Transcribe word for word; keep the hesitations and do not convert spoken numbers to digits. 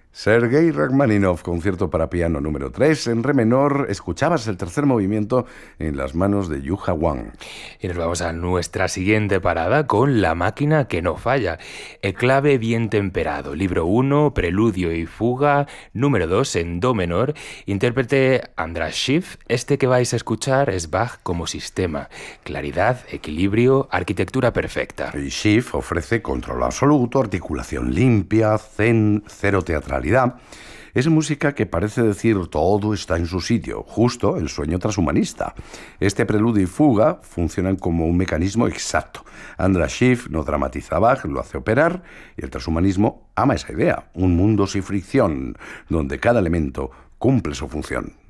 Sergei Rachmaninoff, concierto para piano número tres en re menor. Escuchabas el tercer movimiento en las manos de Yuja Wang. Y nos vamos a nuestra siguiente parada con La máquina que no falla. El clave bien temperado, libro uno, preludio y fuga, número dos en do menor, intérprete András Schiff. Este que vais a escuchar es Bach como sistema, claridad, equilibrio, arquitectura perfecta. Y Schiff ofrece control absoluto, articulación limpia, zen, cero teatralidad. Es música que parece decir todo está en su sitio, justo el sueño transhumanista. Este preludio y fuga funcionan como un mecanismo exacto. András Schiff no dramatiza a Bach, lo hace operar, y el transhumanismo ama esa idea, un mundo sin fricción, donde cada elemento cumple su función.